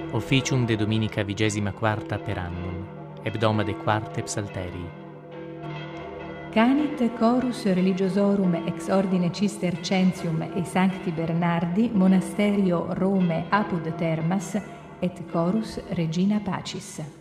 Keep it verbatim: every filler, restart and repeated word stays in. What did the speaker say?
Officium de Dominica vigesima quarta per annum, hebdoma de quarte psalterii. Canit chorus religiosorum ex ordine Cistercensium e Sancti Bernardi, monasterio Rome apud Termas, et chorus Regina Pacis.